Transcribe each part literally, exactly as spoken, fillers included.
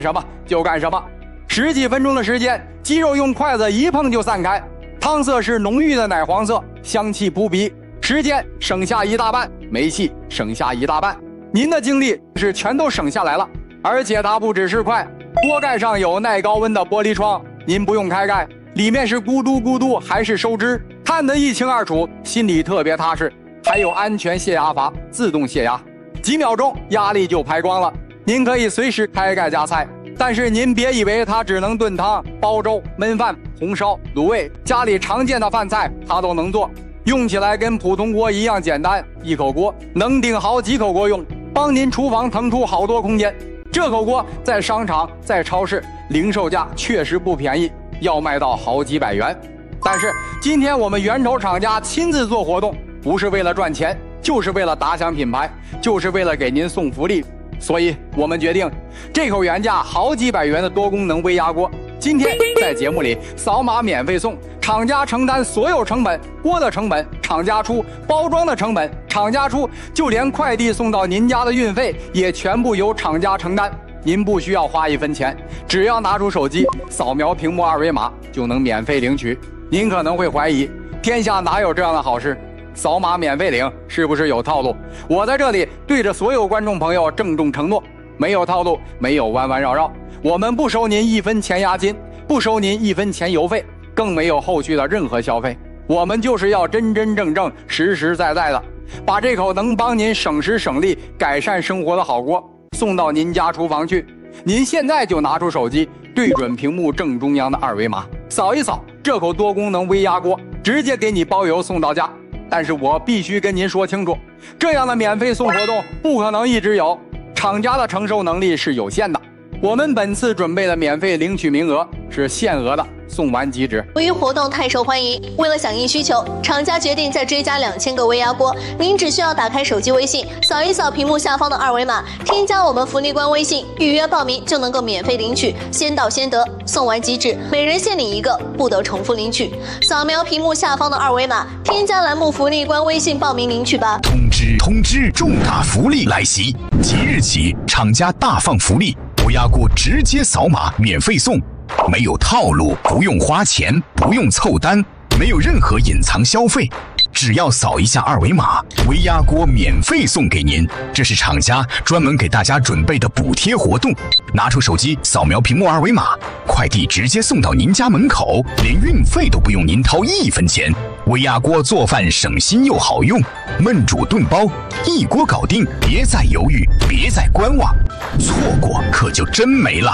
什么就干什么。十几分钟的时间，鸡肉用筷子一碰就散开，汤色是浓郁的奶黄色，香气扑鼻。时间省下一大半，煤气省下一大半，您的精力是全都省下来了。而且它不只是快，锅盖上有耐高温的玻璃窗，您不用开盖，里面是咕嘟咕嘟还是收汁，看得一清二楚，心里特别踏实。还有安全泄压阀，自动泄压，几秒钟压力就排光了，您可以随时开盖加菜。但是您别以为它只能炖汤、煲粥、焖饭、红烧、卤味，家里常见的饭菜它都能做，用起来跟普通锅一样简单，一口锅能顶好几口锅用，帮您厨房腾出好多空间。这口锅在商场、在超市零售价确实不便宜，要卖到好几百元。但是今天我们源头厂家亲自做活动，不是为了赚钱，就是为了打响品牌，就是为了给您送福利。所以我们决定，这口原价好几百元的多功能微压锅，今天在节目里扫码免费送，厂家承担所有成本，锅的成本厂家出，包装的成本厂家出，就连快递送到您家的运费也全部由厂家承担。您不需要花一分钱，只要拿出手机扫描屏幕二维码就能免费领取。您可能会怀疑，天下哪有这样的好事？扫码免费领是不是有套路？我在这里对着所有观众朋友郑重承诺，没有套路，没有弯弯绕绕，我们不收您一分钱押金，不收您一分钱邮费，更没有后续的任何消费。我们就是要真真正正实实在在的把这口能帮您省时省力改善生活的好锅送到您家厨房去。您现在就拿出手机对准屏幕正中央的二维码，扫一扫这口多功能微压锅，直接给你包邮送到家。但是我必须跟您说清楚，这样的免费送活动不可能一直有，厂家的承受能力是有限的。我们本次准备的免费领取名额是限额的，送完即止。 由于活动太受欢迎，为了响应需求，厂家决定再追加两千个微压锅。您只需要打开手机微信，扫一扫屏幕下方的二维码，添加我们福利官微信，预约报名就能够免费领取，先到先得，送完即止，每人限领一个，不得重复领取。扫描屏幕下方的二维码，添加栏目福利官微信报名领取吧。 通知通知，重大福利来袭！即日起，厂家大放福利，微压锅直接扫码免费送。没有套路，不用花钱，不用凑单，没有任何隐藏消费，只要扫一下二维码，微压锅免费送给您。这是厂家专门给大家准备的补贴活动，拿出手机扫描屏幕二维码，快递直接送到您家门口，连运费都不用您掏一分钱。微压锅做饭省心又好用，焖煮炖煲一锅搞定，别再犹豫，别再观望，错过可就真没了。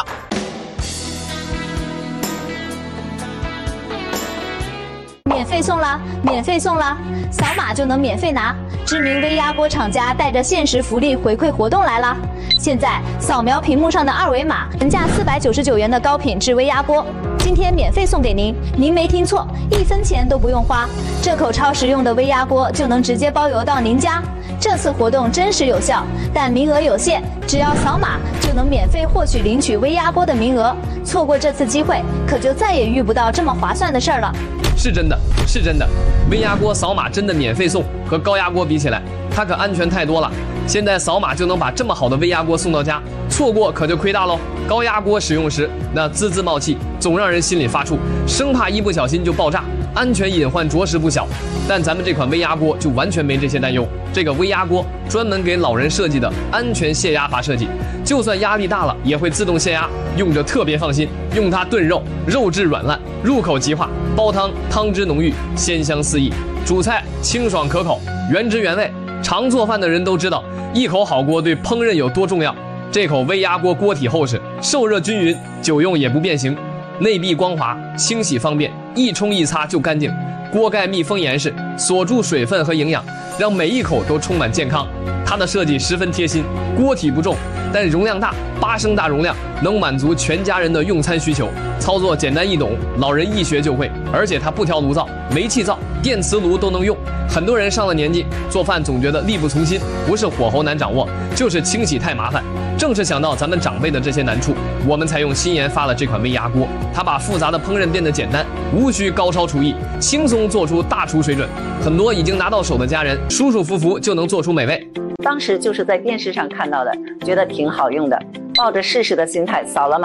免费送啦！免费送啦！扫码就能免费拿。知名微压锅厂家带着限时福利回馈活动来啦！现在扫描屏幕上的二维码，原价四百九十九元的高品质微压锅，今天免费送给您。您没听错，一分钱都不用花，这口超实用的微压锅就能直接包邮到您家。这次活动真实有效，但名额有限，只要扫码就能免费获取领取微压锅的名额。错过这次机会，可就再也遇不到这么划算的事儿了。 是真的，是真的，微压锅扫码真的免费送，和高压锅比起来，它可安全太多了。现在扫码就能把这么好的微压锅送到家，错过可就亏大喽。高压锅使用时，那滋滋冒气，总让人心里发怵，生怕一不小心就爆炸，安全隐患着实不小。但咱们这款微压锅就完全没这些担忧。这个微压锅专门给老人设计的安全泄压阀设计，就算压力大了也会自动泄压，用着特别放心。用它炖肉，肉质软烂，入口即化；煲汤，汤汁浓郁，鲜香四溢；煮菜清爽可口，原汁原味。常做饭的人都知道，一口好锅对烹饪有多重要。这口微压锅锅体厚实，受热均匀，久用也不变形，内壁光滑，清洗方便，一冲一擦就干净。锅盖密封严实，锁住水分和营养，让每一口都充满健康。它的设计十分贴心，锅体不重，但容量大，八升大容量，能满足全家人的用餐需求。操作简单易懂，老人一学就会。而且它不挑炉灶，煤气灶、电磁炉都能用。很多人上了年纪，做饭总觉得力不从心，不是火候难掌握，就是清洗太麻烦。正是想到咱们长辈的这些难处，我们才用新研发了这款微压锅。它把复杂的烹饪变得简单，无需高超厨艺，轻松做出大厨水准。很多已经拿到手的家人，舒舒服服就能做出美味。 当时就是在电视上看到的，觉得挺好用的，抱着试试的心态扫了码。